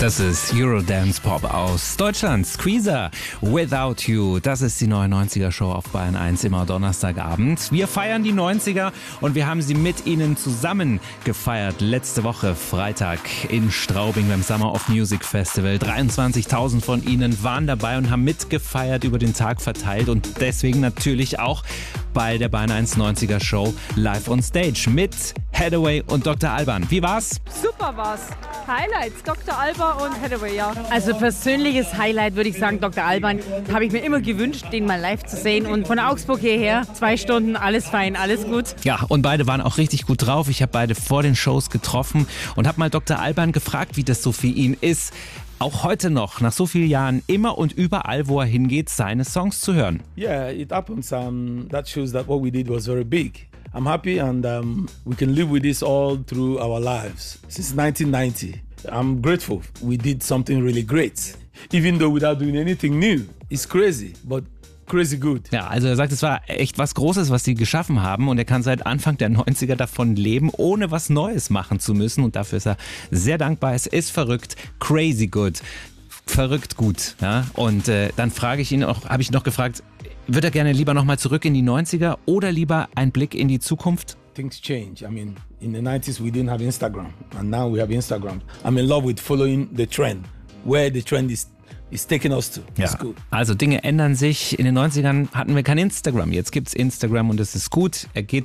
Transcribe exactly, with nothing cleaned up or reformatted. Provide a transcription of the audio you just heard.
Das ist Eurodance Pop aus Deutschland. Squeezer, Without You. Das ist die neue neunziger-Show auf Bayern eins, immer Donnerstagabend. Wir feiern die neunziger und wir haben sie mit Ihnen zusammen gefeiert. Letzte Woche Freitag in Straubing beim Summer of Music Festival. dreiundzwanzigtausend von Ihnen waren dabei und haben mitgefeiert, über den Tag verteilt und deswegen natürlich auch bei der Bayern eins neunziger Show live on stage mit Hathaway und Doktor Alban. Wie war's? Super war's. Highlights, Doktor Alban und Hathaway, ja. Also persönliches Highlight würde ich sagen, Doktor Alban. Habe ich mir immer gewünscht, den mal live zu sehen. Und von Augsburg hierher, zwei Stunden, alles fein, alles gut. Ja, und beide waren auch richtig gut drauf. Ich habe beide vor den Shows getroffen und habe mal Doktor Alban gefragt, wie das so für ihn ist, auch heute noch, nach so vielen Jahren, immer und überall, wo er hingeht, seine Songs zu hören. Yeah, it happens. Um, that shows that what we did was very big. I'm happy and um, we can live with this all through our lives. Since nineteen ninety, I'm grateful we did something really great. Even though without doing anything new. It's crazy, but crazy good. Ja, also er sagt, es war echt was Großes, was sie geschaffen haben und er kann seit Anfang der neunziger davon leben, ohne was Neues machen zu müssen und dafür ist er sehr dankbar. Es ist verrückt, crazy good, verrückt gut. Ja? Und äh, dann frage ich ihn auch, habe ich noch gefragt, würde er gerne lieber nochmal zurück in die neunziger oder lieber ein Blick in die Zukunft? Things change. I mean, in the nineties we didn't have Instagram and now we have Instagram. I'm in love with following the trend, where the trend is It's taking us to. Ja, also Dinge ändern sich. In den neunzigern hatten wir kein Instagram. Jetzt gibt's Instagram und es ist gut. Er geht